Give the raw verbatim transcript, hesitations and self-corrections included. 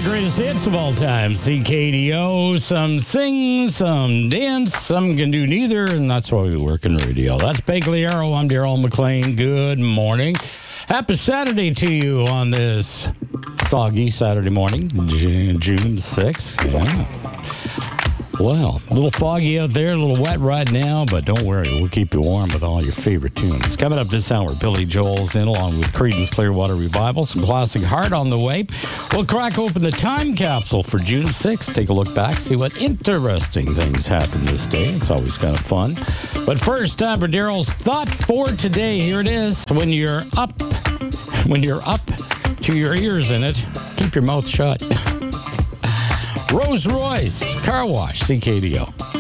greatest hits of all time. C K D O. Some sing, some dance, some can do neither, and that's why we work in radio. That's Pagliaro. I'm Daryl McLean. Good morning. Happy Saturday to you on this soggy Saturday morning, June sixth. Yeah. Well, a little foggy out there, a little wet right now, but don't worry, we'll keep you warm with all your favorite tunes. Coming up this hour, Billy Joel's in, along with Creedence Clearwater Revival, some classic Heart on the way. We'll crack open the time capsule for June sixth, take a look back, see what interesting things happened this day. It's always kind of fun. But first, time for Daryl's Thought for today. Here it is. When you're up, when you're up to your ears in it, keep your mouth shut. Rolls Royce Car Wash, C K D O.